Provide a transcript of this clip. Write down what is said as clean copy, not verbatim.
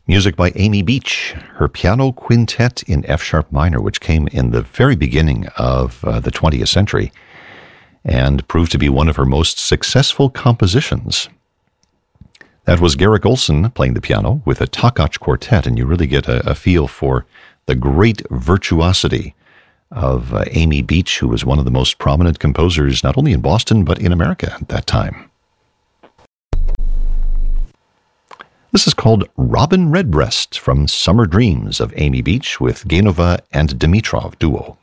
Music by Amy Beach, her piano quintet in F-sharp minor, which came in the very beginning of the 20th century and proved to be one of her most successful compositions. That was Garrick Olson playing the piano with a Takach quartet, and you really get a feel for the great virtuosity of Amy Beach, who was one of the most prominent composers not only in Boston but in America at that time. This is called Robin Redbreast from Summer Dreams of Amy Beach with Gainova and Dimitrov Duo.